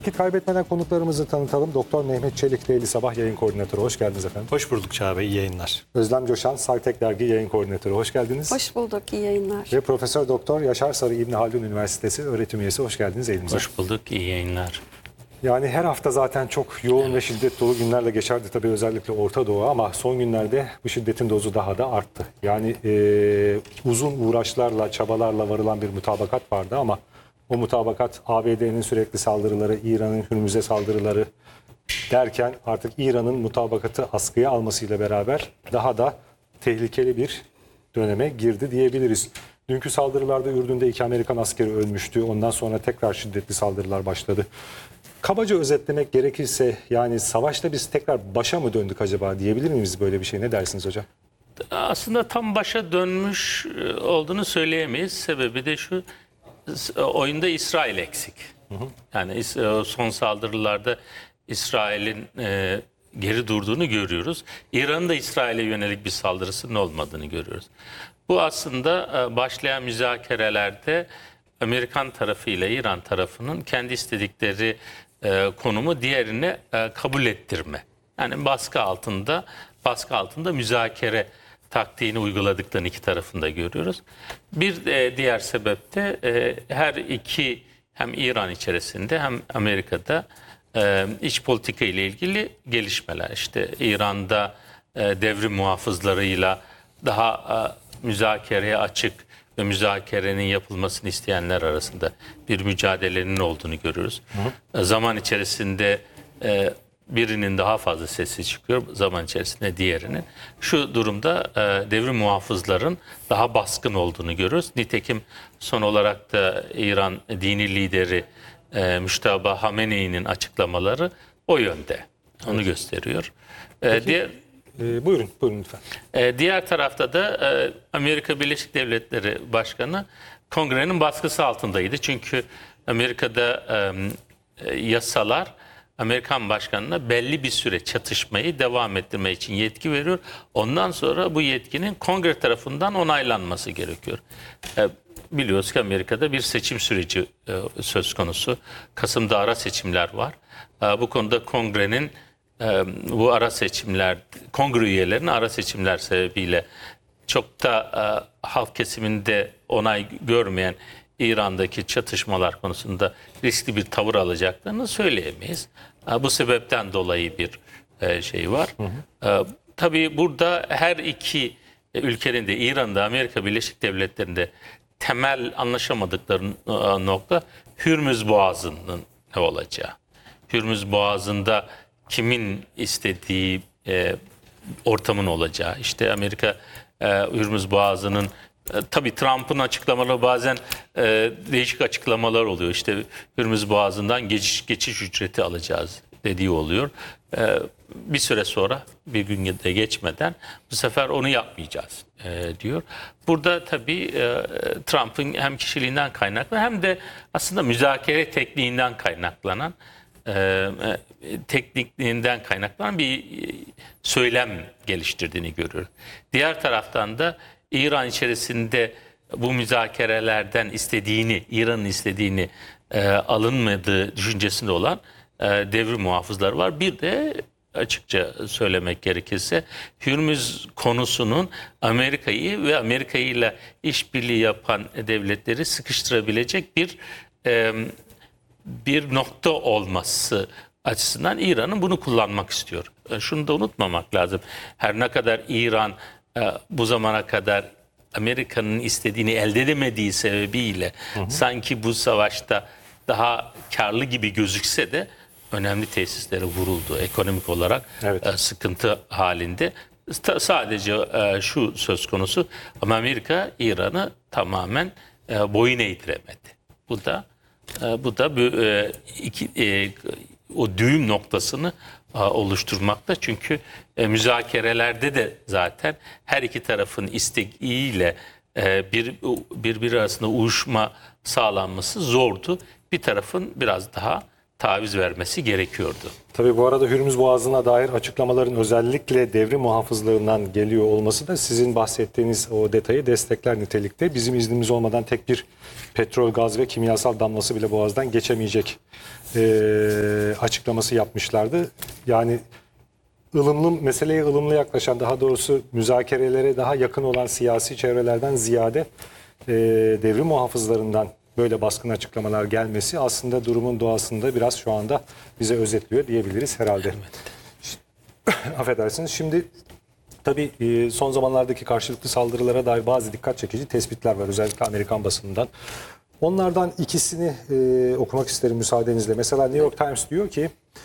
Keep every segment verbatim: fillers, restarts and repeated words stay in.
Vakit kaybetmeden konuklarımızı tanıtalım. Doktor Mehmet Çelik, Daily Sabah yayın koordinatörü. Hoş geldiniz efendim. Hoş bulduk Çağ Bey, iyi yayınlar. Özlem Coşan, Saytek Dergi yayın koordinatörü. Hoş geldiniz. Hoş bulduk, iyi yayınlar. Ve Profesör Doktor Yaşar Sarı İbni Haldun Üniversitesi öğretim üyesi. Hoş geldiniz elimize. Hoş bulduk, iyi yayınlar. Yani her hafta zaten çok yoğun ve şiddet dolu günlerle geçerdi tabii, özellikle Orta Doğu, ama son günlerde bu şiddetin dozu daha da arttı. Yani e, uzun uğraşlarla, çabalarla varılan bir mutabakat vardı ama o mutabakat A B D'nin sürekli saldırıları, İran'ın Hürmüz'e saldırıları derken artık İran'ın mutabakatı askıya almasıyla beraber daha da tehlikeli bir döneme girdi diyebiliriz. Dünkü saldırılarda Ürdün'de iki Amerikan askeri ölmüştü. Ondan sonra tekrar şiddetli saldırılar başladı. Kabaca özetlemek gerekirse yani savaşta biz tekrar başa mı döndük acaba diyebilir miyiz böyle bir şey? Ne dersiniz hocam? Aslında tam başa dönmüş olduğunu söyleyemeyiz. Sebebi de şu, oyunda İsrail eksik. Hı hı. Yani son saldırılarda İsrail'in e, geri durduğunu görüyoruz. İran'ın da İsrail'e yönelik bir saldırısının olmadığını görüyoruz. Bu aslında e, başlayan müzakerelerde Amerikan tarafı ile İran tarafının kendi istedikleri e, konumu diğerine e, kabul ettirme. Yani baskı altında, baskı altında müzakere taktiğini uyguladıklarını iki tarafında görüyoruz. Bir e, diğer sebep de e, her iki, hem İran içerisinde hem Amerika'da e, iç politika ile ilgili gelişmeler. İşte İran'da e, devrim muhafızlarıyla daha e, müzakereye açık ve müzakerenin yapılmasını isteyenler arasında bir mücadelenin olduğunu görüyoruz. Hı. Zaman içerisinde e, birinin daha fazla sesi çıkıyor, zaman içerisinde diğerinin. Şu durumda e, devrim muhafızların daha baskın olduğunu görüyoruz. Nitekim son olarak da İran dini lideri e, Müştaba Hamenei'nin açıklamaları o yönde. Onu evet. gösteriyor. E, diğer Ee, buyurun, buyurun lütfen. Ee, diğer tarafta da e, Amerika Birleşik Devletleri Başkanı Kongre'nin baskısı altındaydı. Çünkü Amerika'da e, yasalar Amerikan Başkanı'na belli bir süre çatışmayı devam ettirme için yetki veriyor. Ondan sonra bu yetkinin Kongre tarafından onaylanması gerekiyor. E, biliyoruz ki Amerika'da bir seçim süreci e, söz konusu. Kasım'da ara seçimler var. E, bu konuda Kongre'nin bu ara seçimler, kongre üyelerinin ara seçimler sebebiyle çok da e, halk kesiminde onay görmeyen İran'daki çatışmalar konusunda riskli bir tavır alacaklarını söyleyemeyiz. E, bu sebepten dolayı bir e, şey var. Hı hı. E, tabii burada her iki ülkenin de, İran'da, Amerika Birleşik Devletleri'nde temel anlaşamadıkları e, nokta Hürmüz Boğazı'nın ne olacağı. Hürmüz Boğazı'nda kimin istediği e, ortamın olacağı. İşte Amerika e, Hürmüz Boğazı'nın e, tabii Trump'ın açıklamaları bazen e, değişik açıklamalar oluyor. İşte Hürmüz Boğazı'ndan geçiş, geçiş ücreti alacağız dediği oluyor. E, bir süre sonra, bir gün de geçmeden bu sefer onu yapmayacağız e, diyor. Burada tabii e, Trump'ın hem kişiliğinden kaynaklı hem de aslında müzakere tekniğinden kaynaklanan E, teknikliğinden kaynaklanan bir söylem geliştirdiğini görüyoruz. Diğer taraftan da İran içerisinde bu müzakerelerden istediğini, İran'ın istediğini e, alınmadığı düşüncesinde olan e, devrim muhafızları var. Bir de açıkça söylemek gerekirse Hürmüz konusunun Amerika'yı ve Amerika ile işbirliği yapan devletleri sıkıştırabilecek bir e, bir nokta olması açısından İran'ın bunu kullanmak istiyor. Şunu da unutmamak lazım. Her ne kadar İran bu zamana kadar Amerika'nın istediğini elde edemediği sebebiyle hı hı. sanki bu savaşta daha karlı gibi gözükse de önemli tesislere vuruldu. Ekonomik olarak evet. sıkıntı halinde. Sadece şu söz konusu, ama Amerika İran'ı tamamen boyun eğdiremedi. Bu da Bu da iki, o düğüm noktasını oluşturmakta. Çünkü müzakerelerde de zaten her iki tarafın isteğiyle bir birbiri arasında uyuşma sağlanması zordu. Bir tarafın biraz daha taviz vermesi gerekiyordu. Tabii bu arada Hürmüz Boğazı'na dair açıklamaların özellikle devrim muhafızlarından geliyor olması da sizin bahsettiğiniz o detayı destekler nitelikte. Bizim iznimiz olmadan tek bir petrol, gaz ve kimyasal damlası bile Boğaz'dan geçemeyecek e, açıklaması yapmışlardı. Yani ılımlı, meseleye ılımlı yaklaşan, daha doğrusu müzakerelere daha yakın olan siyasi çevrelerden ziyade e, devrim muhafızlarından böyle baskın açıklamalar gelmesi aslında durumun doğasında biraz şu anda bize özetliyor diyebiliriz herhalde. Affedersiniz. Şimdi tabii e, son zamanlardaki karşılıklı saldırılara dair bazı dikkat çekici tespitler var, özellikle Amerikan basınından. Onlardan ikisini e, okumak isterim müsaadenizle. Mesela New York Times diyor ki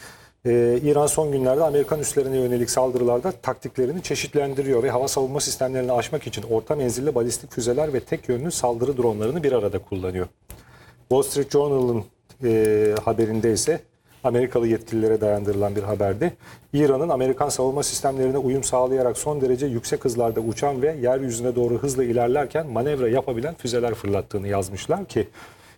Ee, İran son günlerde Amerikan üslerine yönelik saldırılarda taktiklerini çeşitlendiriyor ve hava savunma sistemlerini aşmak için orta menzilli balistik füzeler ve tek yönlü saldırı dronlarını bir arada kullanıyor. Wall Street Journal'ın e, haberinde ise Amerikalı yetkililere dayandırılan bir haberde İran'ın Amerikan savunma sistemlerine uyum sağlayarak son derece yüksek hızlarda uçan ve yeryüzüne doğru hızla ilerlerken manevra yapabilen füzeler fırlattığını yazmışlar ki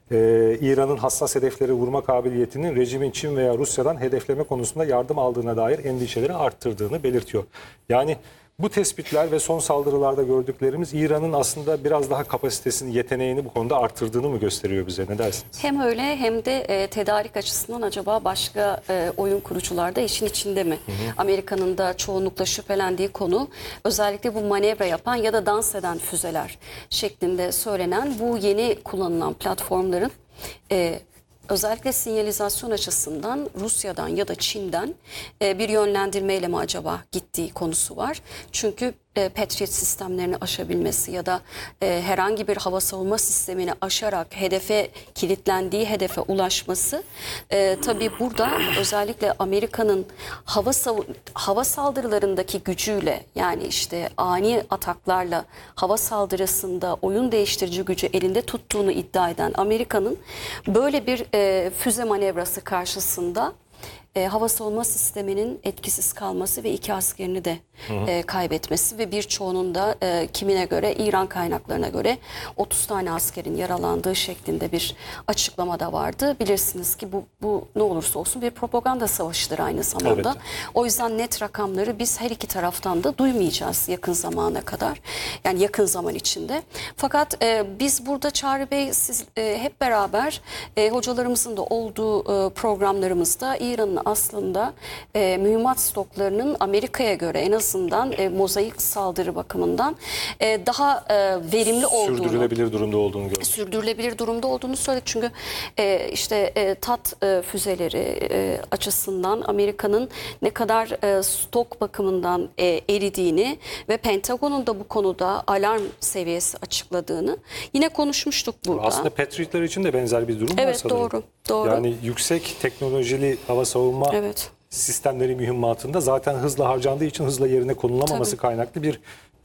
Ee, İran'ın hassas hedefleri vurma kabiliyetinin rejimin Çin veya Rusya'dan hedefleme konusunda yardım aldığına dair endişeleri arttırdığını belirtiyor. Yani bu tespitler ve son saldırılarda gördüklerimiz İran'ın aslında biraz daha kapasitesini, yeteneğini bu konuda arttırdığını mı gösteriyor bize? Ne dersiniz? Hem öyle hem de e, tedarik açısından acaba başka e, oyun kurucular da işin içinde mi? Amerika'nın da çoğunlukla şüphelendiği konu özellikle bu manevra yapan ya da dans eden füzeler şeklinde söylenen bu yeni kullanılan platformların e, özellikle sinyalizasyon açısından Rusya'dan ya da Çin'den e, bir yönlendirmeyle mi acaba gittiği konusu var. Çünkü e, Patriot sistemlerini aşabilmesi ya da e, herhangi bir hava savunma sistemini aşarak hedefe kilitlendiği hedefe ulaşması e, tabii burada özellikle Amerika'nın hava sav- hava saldırılarındaki gücüyle, yani işte ani ataklarla hava saldırısında oyun değiştirici gücü elinde tuttuğunu iddia eden Amerika'nın böyle bir e, füze manevrası karşısında E, hava savunma sisteminin etkisiz kalması ve iki askerini de e, kaybetmesi ve birçoğunun da e, kimine göre, İran kaynaklarına göre otuz tane askerin yaralandığı şeklinde bir açıklama da vardı. Bilirsiniz ki bu, bu ne olursa olsun bir propaganda savaşıdır aynı zamanda. Evet. O yüzden net rakamları biz her iki taraftan da duymayacağız yakın zamana kadar. Yani yakın zaman içinde. Fakat e, biz burada Çağrı Bey, siz e, hep beraber e, hocalarımızın da olduğu e, programlarımızda İran'ın aslında e, mühimmat stoklarının Amerika'ya göre en azından e, mozaik saldırı bakımından e, daha e, verimli olduğunu, Sürdürülebilir durumda olduğunu gördük. sürdürülebilir durumda olduğunu söyledik. Çünkü e, işte e, TAT e, füzeleri e, açısından Amerika'nın ne kadar e, stok bakımından e, eridiğini ve Pentagon'un da bu konuda alarm seviyesi açıkladığını yine konuşmuştuk burada. Aslında Patriot'lar için de benzer bir durum var Evet, sanırım. doğru, doğru. Yani yüksek teknolojili hava savunma Evet. sistemleri mühimmatında zaten hızla harcandığı için hızla yerine konulamaması Tabii. kaynaklı bir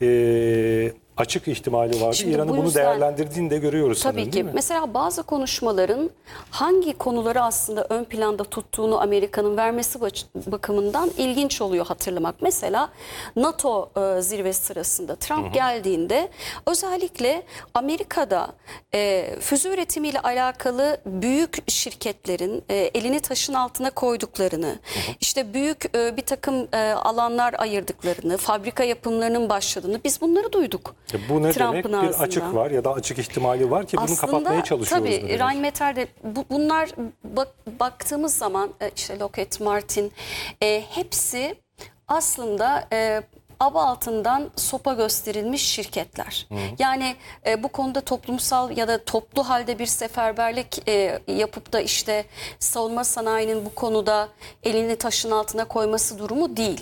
e, açık ihtimali vardı. Şimdi İran'ın bu bunu yüzden- değerlendirdiğini de görüyoruz Tabii sanırım, ki. değil mi? Mesela bazı konuşmaların hangi konuları aslında ön planda tuttuğunu Amerika'nın vermesi baş- bakımından ilginç oluyor hatırlamak. Mesela NATO e, zirvesi sırasında Trump geldiğinde özellikle Amerika'da e, füze üretimiyle alakalı büyük şirketlerin e, elini taşın altına koyduklarını, işte büyük e, bir takım e, alanlar ayırdıklarını, fabrika yapımlarının başladığını biz bunları duyduk. E bu ne Trump'ın demek? Bir ağzından. açık var ya da açık ihtimali var ki bunu kapatmaya çalışıyoruz. Tabii mu demek? Rheinmetall'de bu, bunlar bak, baktığımız zaman e, işte Lockheed Martin e, hepsi aslında e, aba altından sopa gösterilmiş şirketler. Yani e, bu konuda toplumsal ya da toplu halde bir seferberlik e, yapıp da işte savunma sanayinin bu konuda elini taşın altına koyması durumu değil.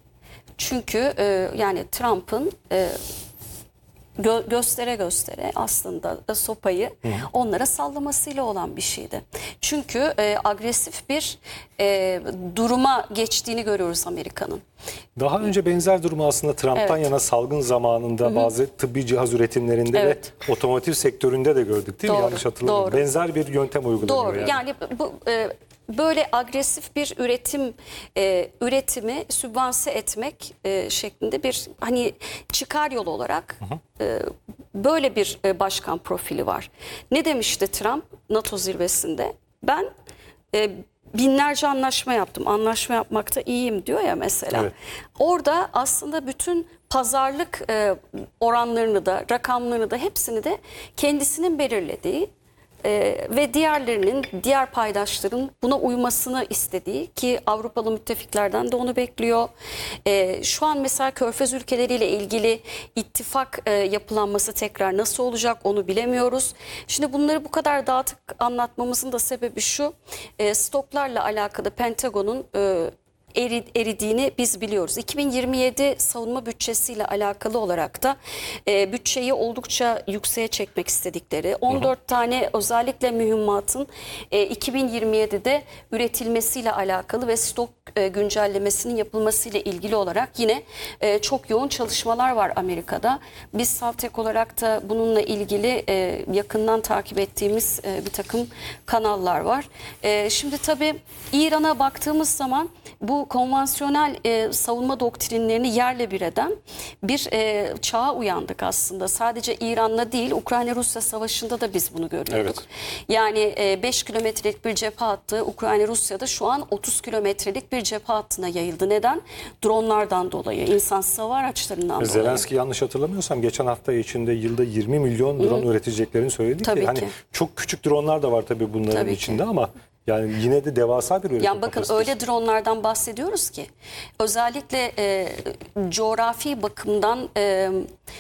Çünkü e, yani Trump'ın e, gö- göstere göstere aslında da sopayı onlara sallamasıyla olan bir şeydi. Çünkü e, agresif bir e, duruma geçtiğini görüyoruz Amerika'nın. Daha önce benzer durumu aslında Trump'tan Evet. yana salgın zamanında bazı tıbbi cihaz üretimlerinde Evet. ve otomotiv sektöründe de gördük, değil mi? Doğru, Yanlış hatırlamıyorum. doğru. Benzer bir yöntem uygulanıyor Doğru. yani. Yani, bu e, böyle agresif bir üretim e, üretimi sübvanse etmek e, şeklinde bir hani çıkar yol olarak e, böyle bir e, başkan profili var. Ne demişti Trump NATO zirvesinde? Ben e, binlerce anlaşma yaptım. Anlaşma yapmakta iyiyim diyor ya mesela. Evet. Orada aslında bütün pazarlık e, oranlarını da, rakamlarını da hepsini de kendisinin belirlediği e, ve diğerlerinin, diğer paydaşların buna uymasını istediği, ki Avrupalı müttefiklerden de onu bekliyor. E, şu an mesela Körfez ülkeleriyle ilgili ittifak e, yapılanması tekrar nasıl olacak onu bilemiyoruz. Şimdi bunları bu kadar dağıtık anlatmamızın da sebebi şu: e, stoklarla alakalı Pentagon'un e, eri- eridiğini biz biliyoruz. iki bin yirmi yedi savunma bütçesiyle alakalı olarak da e, bütçeyi oldukça yükseğe çekmek istedikleri, on dört hı hı. tane özellikle mühimmatın e, iki bin yirmi yedide üretilmesiyle alakalı ve stok e, güncellemesinin yapılmasıyla ilgili olarak yine e, çok yoğun çalışmalar var Amerika'da. Biz Savtek olarak da bununla ilgili e, yakından takip ettiğimiz e, bir takım kanallar var. E, şimdi tabii İran'a baktığımız zaman bu konvansiyonel e, savunma doktrinlerini yerle bir eden bir e, çağa uyandık aslında. Sadece İran'la değil, Ukrayna-Rusya savaşında da biz bunu görüyorduk. Evet. Yani e, beş kilometrelik bir cephe hattı Ukrayna-Rusya'da şu an otuz kilometrelik bir cephe hattına yayıldı. Neden? Dronlardan dolayı, insansız hava araçlarından dolayı. Zelenski yanlış hatırlamıyorsam geçen hafta içinde yılda yirmi milyon drone Hı. üreteceklerini söyledi Tabii ki. Hani ki. çok küçük dronlar da var tabii bunların Tabii içinde ki. ama yani yine de devasa bir üretim Yani bakın kapasitesi. öyle dronlardan bahsediyoruz ki özellikle e, coğrafi bakımdan e,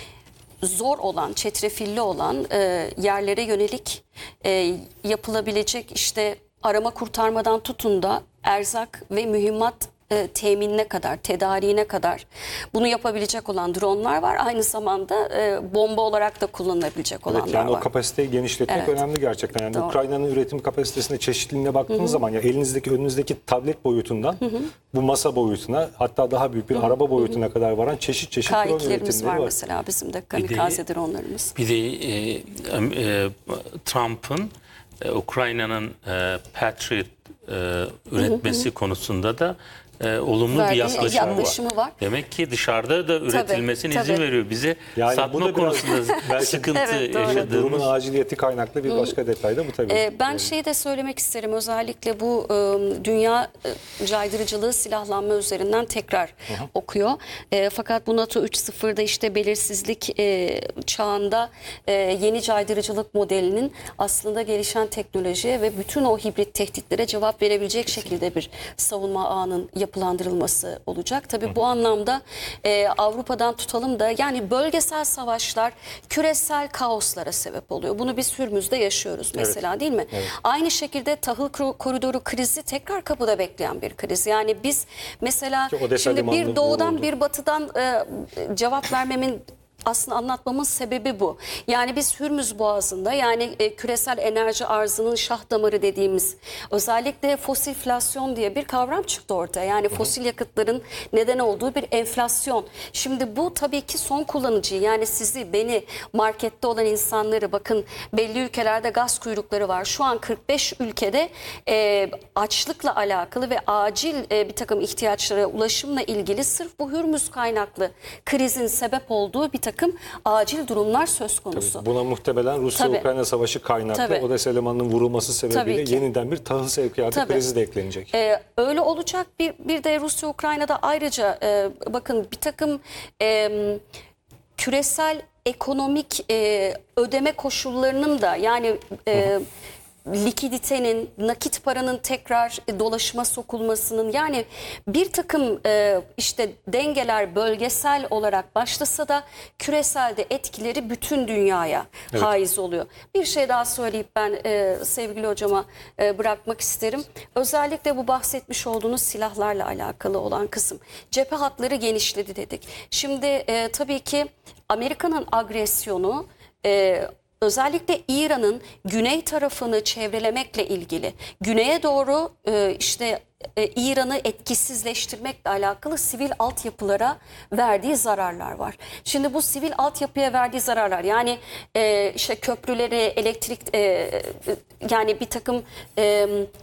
zor olan, çetrefilli olan e, yerlere yönelik e, yapılabilecek işte arama kurtarmadan tutun da erzak ve mühimmat e, teminine kadar, tedariğine kadar bunu yapabilecek olan dronlar var. Aynı zamanda e, bomba olarak da kullanılabilecek olanlar Evet, yani var. o kapasiteyi genişletmek Evet. önemli gerçekten. Yani Doğru. Ukrayna'nın üretim kapasitesine, çeşitliliğine baktığınız Hı-hı. zaman ya elinizdeki, önünüzdeki tablet boyutundan Hı-hı. bu masa boyutuna, hatta daha büyük bir Hı-hı. araba boyutuna Hı-hı. kadar varan çeşit çeşit drone K iki'lerimiz var, var mesela bizim de kamikaze dronlarımız. Bir de e, e, Trump'ın e, Ukrayna'nın e, Patriot e, üretmesi hı hı. konusunda da e, olumlu Verdiği bir yaklaşımı, yaklaşımı var. var. Demek ki dışarıda da üretilmesine tabii, izin tabii. veriyor. Bize Yani bu satma da biraz konusunda belki- sıkıntı Evet, doğru. yaşadığımız. Durumun aciliyeti kaynaklı bir başka detay da bu tabii. Ee, ben Yani. şeyi de söylemek isterim, özellikle bu e, dünya e, caydırıcılığı silahlanma üzerinden tekrar hı hı. okuyor. E, fakat bu NATO üç nokta sıfırda işte belirsizlik e, çağında e, yeni caydırıcılık modelinin aslında gelişen teknolojiye ve bütün o hibrit tehditlere cevap verebilecek şekilde bir savunma ağının yapılandırılması olacak. Tabii hı hı. bu anlamda e, Avrupa'dan tutalım da yani bölgesel savaşlar küresel kaoslara sebep oluyor. Bunu biz Hürmüz'de yaşıyoruz mesela, evet. değil mi? Evet. Aynı şekilde tahıl koridoru krizi tekrar kapıda bekleyen bir kriz. Yani biz mesela şimdi bir doğudan oldu. bir batıdan e, cevap vermemin aslında anlatmamın sebebi bu. Yani biz Hürmüz Boğazı'nda, yani e, küresel enerji arzının şah damarı dediğimiz, özellikle fosilflasyon diye bir kavram çıktı ortaya. Yani fosil yakıtların neden olduğu bir enflasyon. Şimdi bu tabii ki son kullanıcıyı, yani sizi, beni, markette olan insanları, bakın belli ülkelerde gaz kuyrukları var. Şu an kırk beş ülkede e, açlıkla alakalı ve acil e, bir takım ihtiyaçlara ulaşımla ilgili sırf bu Hürmüz kaynaklı krizin sebep olduğu bir takım acil durumlar söz konusu. Tabii buna muhtemelen Rusya-Ukrayna savaşı kaynaklı Tabii. Odessa limanının vurulması sebebiyle yeniden bir tahıl sevkiyatı Tabii. krizi de eklenecek. Ee, öyle olacak. Bir, bir de Rusya-Ukrayna'da ayrıca e, bakın bir takım e, küresel ekonomik e, ödeme koşullarının da, yani e, likiditenin, nakit paranın tekrar dolaşıma sokulmasının, yani bir takım e, işte dengeler bölgesel olarak başlasa da küreselde etkileri bütün dünyaya evet. haiz oluyor. Bir şey daha söyleyip ben e, sevgili hocama e, bırakmak isterim. Özellikle bu bahsetmiş olduğunuz silahlarla alakalı olan kısım. Cephe hatları genişledi dedik. Şimdi e, tabii ki Amerika'nın agresyonu e, özellikle İran'ın güney tarafını çevrelemekle ilgili, güneye doğru e, işte e, İran'ı etkisizleştirmekle alakalı sivil altyapılara verdiği zararlar var. Şimdi bu sivil altyapıya verdiği zararlar, yani e, işte köprüleri, elektrik, e, yani bir takım e,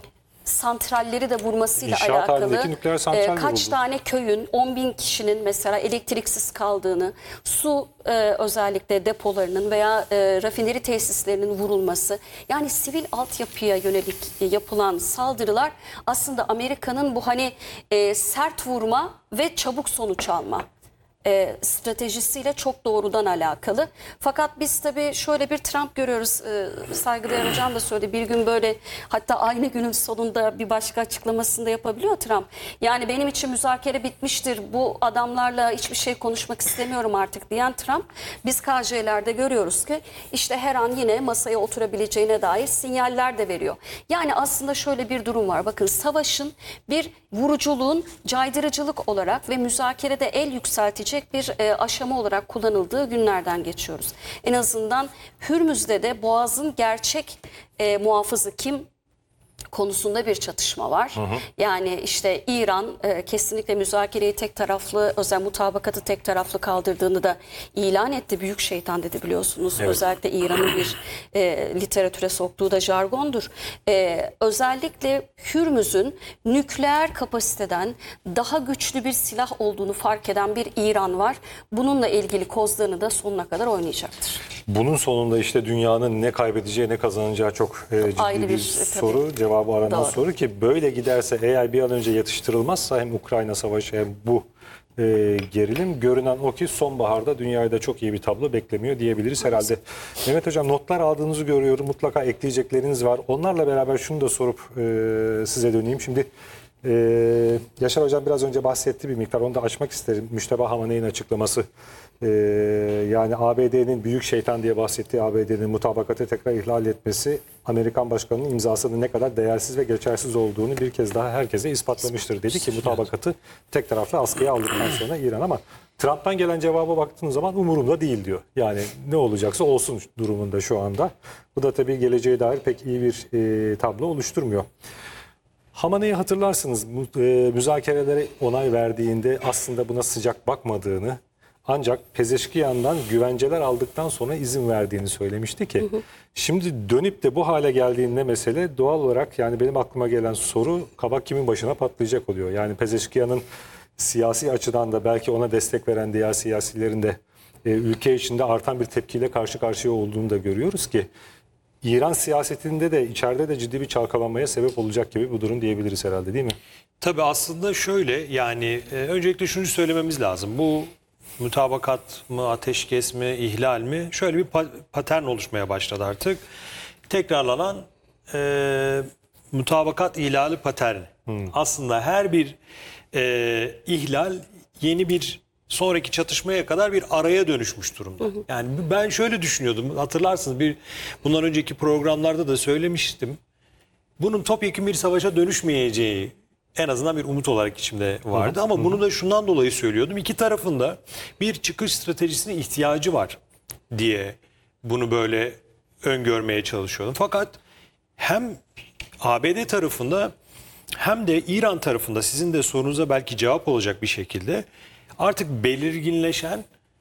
santralleri de vurmasıyla İnşaat alakalı halindeki nükleer santral e, de kaç vurdu. tane köyün on bin kişinin mesela elektriksiz kaldığını, su e, özellikle depolarının veya e, rafineri tesislerinin vurulması, yani sivil altyapıya yönelik e, yapılan saldırılar aslında Amerika'nın bu hani e, sert vurma ve çabuk sonuç alma E, stratejisiyle çok doğrudan alakalı. Fakat biz tabii şöyle bir Trump görüyoruz. E, saygıdeğer hocam da söyledi. Bir gün böyle, hatta aynı günün sonunda bir başka açıklamasında yapabiliyor Trump. Yani benim için müzakere bitmiştir. Bu adamlarla hiçbir şey konuşmak istemiyorum artık diyen Trump, biz K J'lerde görüyoruz ki işte her an yine masaya oturabileceğine dair sinyaller de veriyor. Yani aslında şöyle bir durum var. Bakın, savaşın bir vuruculuğun caydırıcılık olarak ve müzakerede el yükseltecek bir e, aşama olarak kullanıldığı günlerden geçiyoruz. En azından Hürmüz'de de Boğaz'ın gerçek e, muhafızı kim konusunda bir çatışma var. Hı hı. Yani işte İran e, kesinlikle müzakereyi tek taraflı, özel mutabakatı tek taraflı kaldırdığını da ilan etti. Büyük şeytan dedi, biliyorsunuz. Evet. Özellikle İran'ın bir e, literatüre soktuğu da jargondur. E, özellikle Hürmüz'ün nükleer kapasiteden daha güçlü bir silah olduğunu fark eden bir İran var. Bununla ilgili kozlarını da sonuna kadar oynayacaktır. Bunun sonunda işte dünyanın ne kaybedeceği ne kazanacağı çok e, ciddi Ayrı bir, bir soru. tabii. Cevabı aranan Doğru. soru ki böyle giderse, eğer bir an önce yatıştırılmazsa hem Ukrayna Savaşı hem bu e, gerilim, görünen o ki sonbaharda dünyayı da çok iyi bir tablo beklemiyor diyebiliriz herhalde. Mehmet Hocam, notlar aldığınızı görüyorum. Mutlaka ekleyecekleriniz var. Onlarla beraber şunu da sorup e, size döneyim. Şimdi Ee, Yaşar Hocam biraz önce bahsetti bir miktar, onu da açmak isterim. Müşteba Hamaney'in açıklaması, ee, yani A B D'nin büyük şeytan diye bahsettiği A B D'nin mutabakatı tekrar ihlal etmesi, Amerikan başkanının imzasının ne kadar değersiz ve geçersiz olduğunu bir kez daha herkese ispatlamıştır. Dedi ki mutabakatı tek taraflı askıya aldıktan sonra İran, ama Trump'tan gelen cevaba baktığınız zaman umurumda değil diyor. Yani ne olacaksa olsun durumunda şu anda. Bu da tabii geleceğe dair pek iyi bir e, tablo oluşturmuyor. Hamaney'i hatırlarsınız, müzakerelere onay verdiğinde aslında buna sıcak bakmadığını, ancak Pezeşkiyan'dan güvenceler aldıktan sonra izin verdiğini söylemişti ki, hı hı. Şimdi dönüp de bu hale geldiğinde mesele, doğal olarak yani benim aklıma gelen soru, kabak kimin başına patlayacak oluyor. Yani Pezeşkiyan'ın siyasi açıdan da belki ona destek veren diğer siyasilerin de e, ülke içinde artan bir tepkiyle karşı karşıya olduğunu da görüyoruz ki, İran siyasetinde de içeride de ciddi bir çalkalanmaya sebep olacak gibi bu durum diyebiliriz herhalde, değil mi? Tabii aslında şöyle, yani e, öncelikle şunu söylememiz lazım. Bu mutabakat mı, ateşkes mi, ihlal mi? Şöyle bir pa- patern oluşmaya başladı artık. Tekrarlanan e, mutabakat ihlali paterni. Hmm. Aslında her bir e, ihlal yeni bir sonraki çatışmaya kadar bir araya dönüşmüş durumda. Hı hı. Yani ben şöyle düşünüyordum, hatırlarsınız, bir bundan önceki programlarda da söylemiştim. Bunun topyekun bir savaşa dönüşmeyeceği en azından bir umut olarak içimde vardı. Hı hı. Ama hı hı. bunu da şundan dolayı söylüyordum. İki tarafın da bir çıkış stratejisine ihtiyacı var diye bunu böyle öngörmeye çalışıyordum. Fakat hem A B D tarafında hem de İran tarafında, sizin de sorunuza belki cevap olacak bir şekilde, artık belirginleşen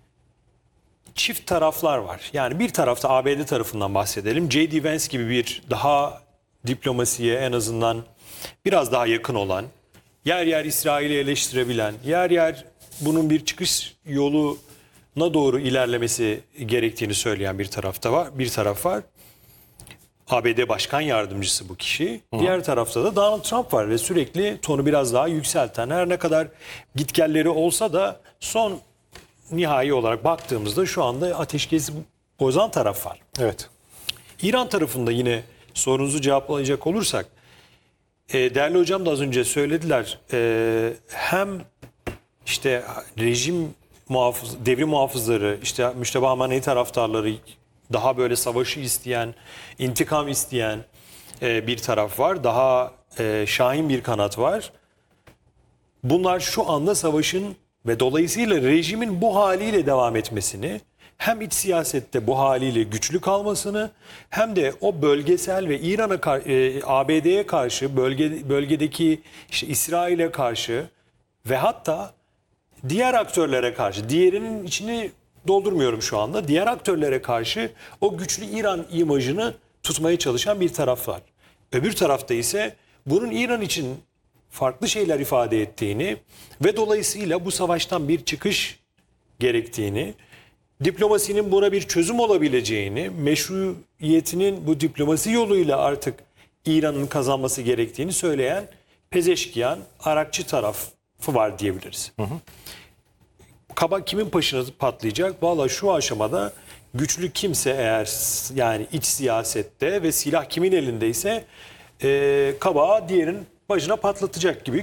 çift taraflar var. Yani bir tarafta A B D tarafından bahsedelim. J D Vance gibi bir daha diplomasiye en azından biraz daha yakın olan, yer yer İsrail'i eleştirebilen, yer yer bunun bir çıkış yoluna doğru ilerlemesi gerektiğini söyleyen bir tarafta var, bir taraf var. A B D Başkan Yardımcısı bu kişi. Hı. Diğer tarafta da Donald Trump var ve sürekli tonu biraz daha yükselten, her ne kadar gitgelleri olsa da son nihai olarak baktığımızda şu anda ateşkesi bozan taraf var. Evet. İran tarafında yine sorunuzu cevaplayacak olursak, e, değerli hocam da az önce söylediler, e, hem işte rejim muhafız, devrim muhafızları, işte Müşteba Hamaney taraftarları, daha böyle savaşı isteyen, intikam isteyen e, bir taraf var. Daha e, şahin bir kanat var. Bunlar şu anda savaşın ve dolayısıyla rejimin bu haliyle devam etmesini, hem iç siyasette bu haliyle güçlü kalmasını, hem de o bölgesel ve İran'a, e, A B D'ye karşı, bölge, bölgedeki işte İsrail'e karşı ve hatta diğer aktörlere karşı, diğerinin içini doldurmuyorum şu anda, diğer aktörlere karşı o güçlü İran imajını tutmaya çalışan bir taraf var. Öbür tarafta ise bunun İran için farklı şeyler ifade ettiğini ve dolayısıyla bu savaştan bir çıkış gerektiğini, diplomasinin buna bir çözüm olabileceğini, meşruiyetinin bu diplomasi yoluyla artık İran'ın kazanması gerektiğini söyleyen Pezeşkiyan, Arakçı tarafı var diyebiliriz. Hı hı. Kaba kimin başına patlayacak? Vallahi şu aşamada güçlü kimse eğer yani iç siyasette ve silah kimin elindeyse e, kabağı diğerinin başına patlatacak gibi